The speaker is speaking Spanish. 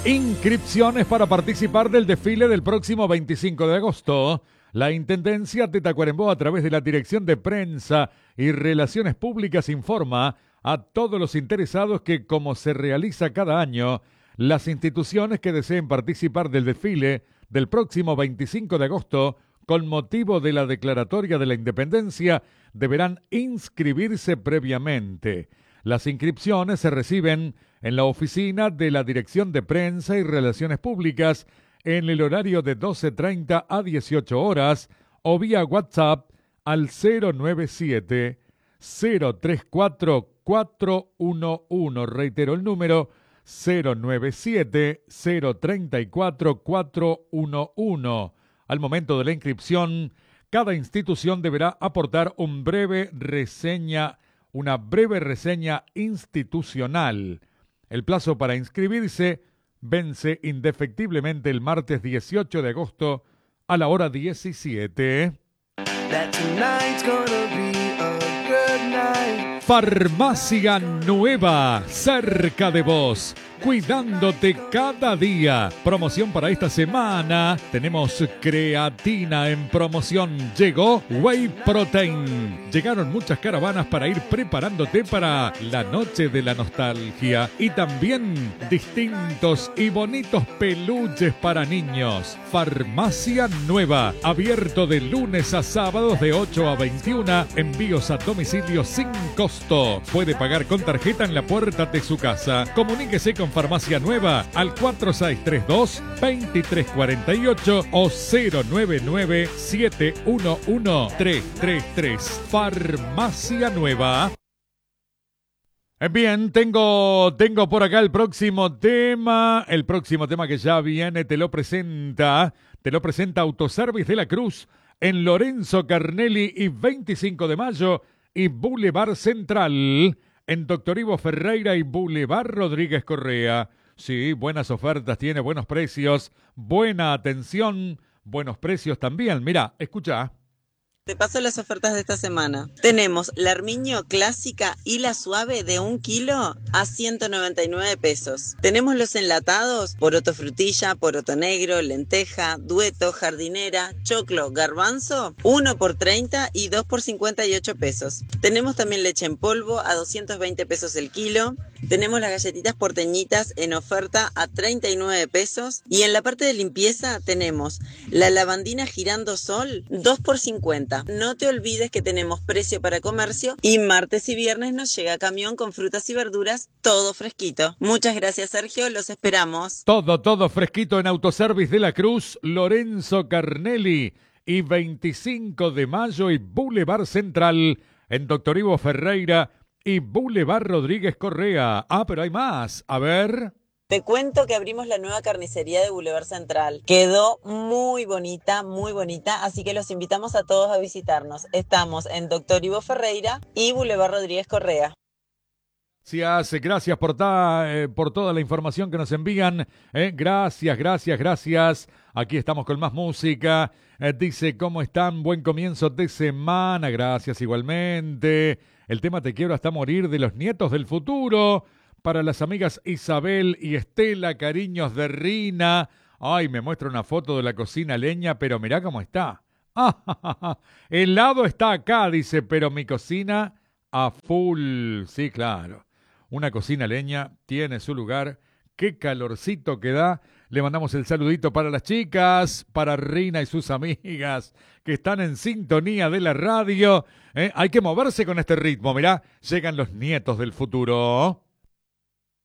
Inscripciones para participar del desfile del próximo 25 de agosto. La Intendencia de Tacuarembó, a través de la Dirección de Prensa y Relaciones Públicas, informa a todos los interesados que, como se realiza cada año, las instituciones que deseen participar del desfile del próximo 25 de agosto, con motivo de la Declaratoria de la Independencia, deberán inscribirse previamente. Las inscripciones se reciben en la oficina de la Dirección de Prensa y Relaciones Públicas en el horario de 12:30 a 18 horas o vía WhatsApp al 097-034-411. Reitero el número 097-034-411. Al momento de la inscripción, cada institución deberá aportar una breve reseña institucional. El plazo para inscribirse vence indefectiblemente el martes 18 de agosto a la hora 17. Farmacia Nueva, cerca de vos, cuidándote cada día. Promoción para esta semana. Tenemos creatina en promoción. Llegó Whey Protein. Llegaron muchas caravanas para ir preparándote para la noche de la nostalgia. Y también distintos y bonitos peluches para niños. Farmacia Nueva, abierto de lunes a sábados de 8 a 21. Envíos a domicilio sin costo. Puede pagar con tarjeta en la puerta de su casa. Comuníquese con Farmacia Nueva al 4632-2348 o 099-711-333. Farmacia Nueva. Bien, tengo por acá el próximo tema. El próximo tema que ya viene te lo presenta Autoservice de la Cruz en Lorenzo Carnelli y 25 de mayo y Boulevard Central en Doctor Ivo Ferreira y Boulevard Rodríguez Correa. Sí, buenas ofertas tiene, buenos precios, buena atención, buenos precios también. Mirá, escucha. Te paso las ofertas de esta semana. Tenemos la Armiño clásica y la suave de 1 kilo a 199 pesos. Tenemos los enlatados, poroto frutilla, poroto negro, lenteja, dueto, jardinera, choclo, garbanzo, 1 por 30 y 2 por 58 pesos. Tenemos también leche en polvo a 220 pesos el kilo. Tenemos las galletitas porteñitas en oferta a 39 pesos. Y en la parte de limpieza tenemos la lavandina girando sol, 2 por 50. No te olvides que tenemos precio para comercio y martes y viernes nos llega camión con frutas y verduras, todo fresquito. Muchas gracias, Sergio, los esperamos. Todo fresquito en Autoservice de la Cruz, Lorenzo Carnelli y 25 de mayo y Boulevard Central en Doctor Ivo Ferreira y Boulevard Rodríguez Correa. Pero hay más. A ver. Te cuento que abrimos la nueva carnicería de Boulevard Central. Quedó muy bonita, así que los invitamos a todos a visitarnos. Estamos en Doctor Ivo Ferreira y Boulevard Rodríguez Correa. Gracias por toda la información que nos envían. Gracias. Aquí estamos con más música. Dice, ¿cómo están? Buen comienzo de semana. Gracias igualmente. El tema Te quiero hasta morir de los nietos del futuro. Para las amigas Isabel y Estela, cariños de Rina. Ay, me muestra una foto de la cocina leña, pero mirá cómo está. El helado está acá, dice, pero mi cocina a full. Sí, claro. Una cocina leña tiene su lugar. Qué calorcito que da. Le mandamos el saludito para las chicas, para Rina y sus amigas que están en sintonía de la radio. Hay que moverse con este ritmo. Mirá, llegan los nietos del futuro.